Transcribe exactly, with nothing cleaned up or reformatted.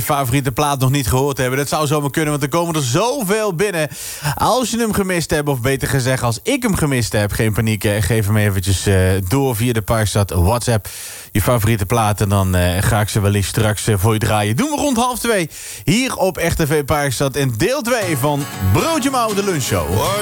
favoriete plaat nog niet gehoord hebben. Dat zou zomaar kunnen, want er komen er zoveel binnen. Als je hem gemist hebt, of beter gezegd, als ik hem gemist heb, geen paniek, eh, geef hem eventjes uh, door via de Parkstad WhatsApp. Je favoriete plaat en dan uh, ga ik ze wellicht straks uh, voor je draaien. Doen we rond half twee hier op R T V Parkstad in deel twee van Broodje Mouw, de lunchshow.